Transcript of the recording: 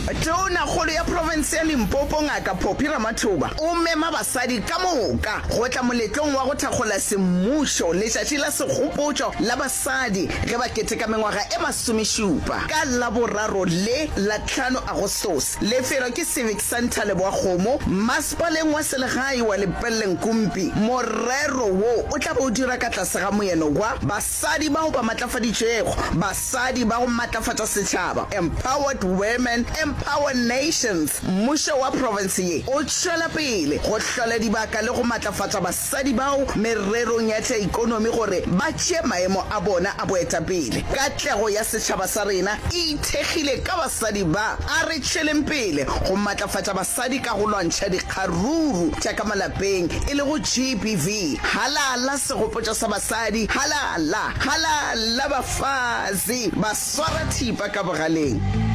tona kgolo ya province ya Limpopo ngaka Phophi Ramathuba o mema basadi ka moka go tla moletlong wa go thakgola semmušo letšatši la segopotšo la basadi ge ba keteka mengwaga e 17 ka la boraro le la 5 Agostose. Lefelo ke Civic Center Leboakgomo, masepaleng wa selegae wa Lepelle Nkumpi. Morero wo o tla bo dira ka tlase ga moeno wa basadi bao ba matlafaditšego, basadi ba go matlafatša setšhaba, empowered women, empower nations. Mmušo wa province ye o tšwela pele go hlola dibaka le go matlafatša basadi bao mererong ya tša ikonomi gore ba tšee maemo a bona a boetapele. Katlego ya setšhaba sa rena e ithekgile ka basadi ba a re tšweleng pele go matlafatša basadi ka go lwantšha dikgaruru tša ka malapeng e le go GBV. Halala segopotšo sa basadi, halala bafazi ba swara thipa ka bogaleng.